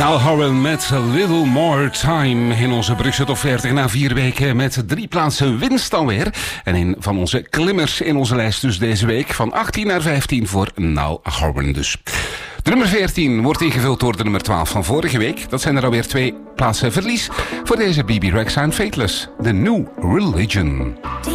Niall Horan met A Little More Time in onze Brugse Top 40 na 4 weken met 3 plaatsen winst alweer. En een van onze klimmers in onze lijst dus deze week van 18 naar 15 voor Niall Horan dus. De nummer 14 wordt ingevuld door de nummer 12 van vorige week. Dat zijn er alweer 2 plaatsen verlies voor deze BB Rexha en Fateless, The New Religion.